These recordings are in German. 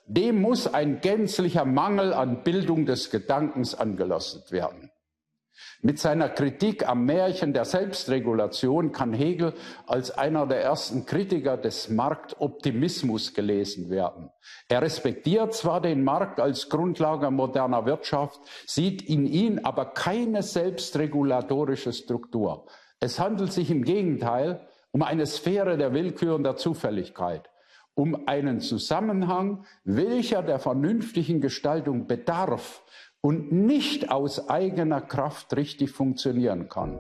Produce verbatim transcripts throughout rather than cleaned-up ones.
dem muss ein gänzlicher Mangel an Bildung des Gedankens angelastet werden. Mit seiner Kritik am Märchen der Selbstregulation kann Hegel als einer der ersten Kritiker des Marktoptimismus gelesen werden. Er respektiert zwar den Markt als Grundlage moderner Wirtschaft, sieht in ihn aber keine selbstregulatorische Struktur. Es handelt sich im Gegenteil um eine Sphäre der Willkür und der Zufälligkeit, um einen Zusammenhang, welcher der vernünftigen Gestaltung bedarf und nicht aus eigener Kraft richtig funktionieren kann.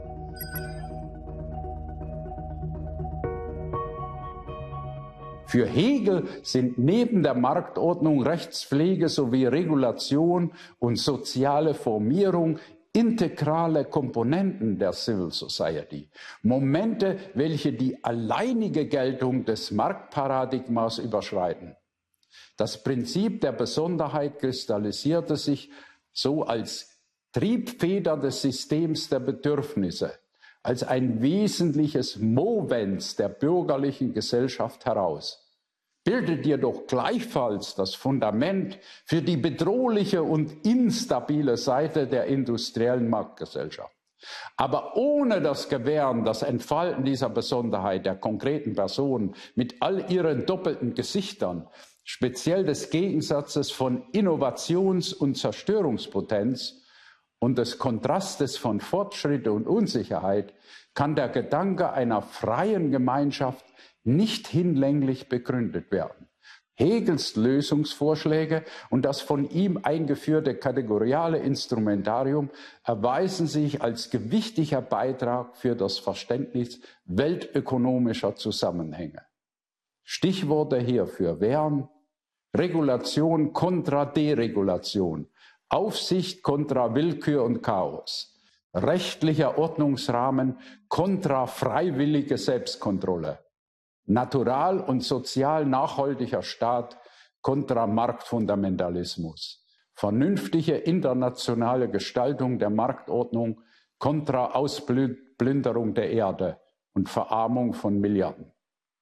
Für Hegel sind neben der Marktordnung Rechtspflege sowie Regulation und soziale Formierung integrale Komponenten der Civil Society, Momente, welche die alleinige Geltung des Marktparadigmas überschreiten. Das Prinzip der Besonderheit kristallisierte sich so als Triebfeder des Systems der Bedürfnisse, als ein wesentliches Movens der bürgerlichen Gesellschaft heraus, bildet jedoch gleichfalls das Fundament für die bedrohliche und instabile Seite der industriellen Marktgesellschaft. Aber ohne das Gewähren, das Entfalten dieser Besonderheit der konkreten Personen mit all ihren doppelten Gesichtern, speziell des Gegensatzes von Innovations- und Zerstörungspotenz und des Kontrastes von Fortschritt und Unsicherheit, kann der Gedanke einer freien Gemeinschaft nicht hinlänglich begründet werden. Hegels Lösungsvorschläge und das von ihm eingeführte kategoriale Instrumentarium erweisen sich als gewichtiger Beitrag für das Verständnis weltökonomischer Zusammenhänge. Stichworte hierfür wären Regulation kontra Deregulation, Aufsicht kontra Willkür und Chaos, rechtlicher Ordnungsrahmen kontra freiwillige Selbstkontrolle, natural und sozial nachhaltiger Staat kontra Marktfundamentalismus, vernünftige internationale Gestaltung der Marktordnung kontra Ausplünderung der Erde und Verarmung von Milliarden.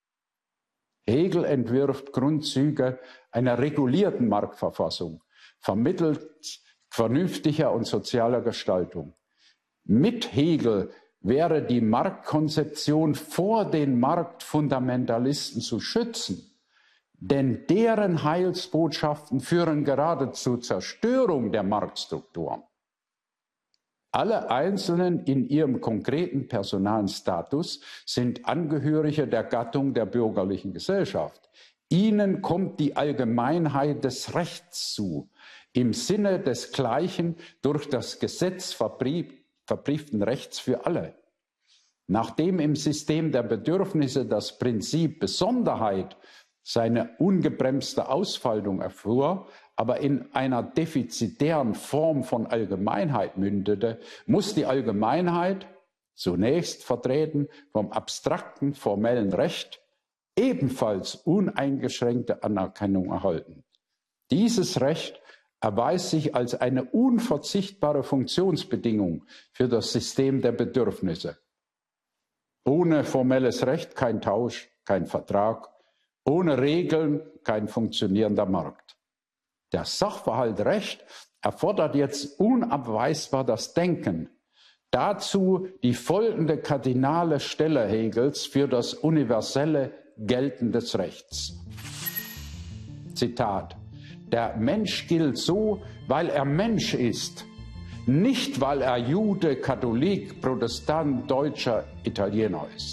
Hegel entwirft Grundzüge einer regulierten Marktverfassung, vermittelt vernünftiger und sozialer Gestaltung. Mit Hegel wäre die Marktkonzeption vor den Marktfundamentalisten zu schützen, denn deren Heilsbotschaften führen gerade zur Zerstörung der Marktstrukturen. Alle Einzelnen in ihrem konkreten personalen Status sind Angehörige der Gattung der bürgerlichen Gesellschaft. Ihnen kommt die Allgemeinheit des Rechts zu, im Sinne des gleichen, durch das Gesetz verbrieften Rechts für alle. Nachdem im System der Bedürfnisse das Prinzip Besonderheit seine ungebremste Ausfaltung erfuhr, aber in einer defizitären Form von Allgemeinheit mündete, muss die Allgemeinheit, zunächst vertreten vom abstrakten formellen Recht, ebenfalls uneingeschränkte Anerkennung erhalten. Dieses Recht erweist sich als eine unverzichtbare Funktionsbedingung für das System der Bedürfnisse. Ohne formelles Recht kein Tausch, kein Vertrag, ohne Regeln kein funktionierender Markt. Der Sachverhalt Recht erfordert jetzt unabweisbar das Denken. Dazu die folgende kardinale Stelle Hegels für das universelle Gelten des Rechts. Zitat: Der Mensch gilt so, weil er Mensch ist, nicht weil er Jude, Katholik, Protestant, Deutscher, Italiener ist.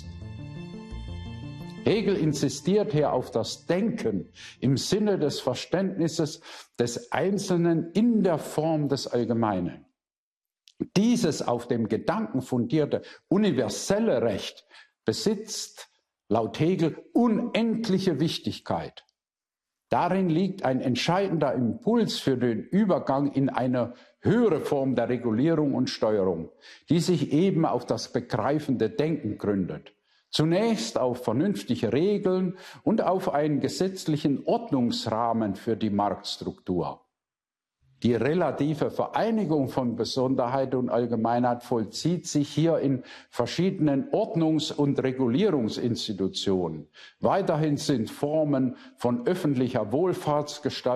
Hegel insistiert hier auf das Denken im Sinne des Verständnisses des Einzelnen in der Form des Allgemeinen. Dieses auf dem Gedanken fundierte universelle Recht besitzt laut Hegel unendliche Wichtigkeit. Darin liegt ein entscheidender Impuls für den Übergang in eine höhere Form der Regulierung und Steuerung, die sich eben auf das begreifende Denken gründet. Zunächst auf vernünftige Regeln und auf einen gesetzlichen Ordnungsrahmen für die Marktstruktur. Die relative Vereinigung von Besonderheit und Allgemeinheit vollzieht sich hier in verschiedenen Ordnungs- und Regulierungsinstitutionen. Weiterhin sind Formen von öffentlicher Wohlfahrtsgestaltung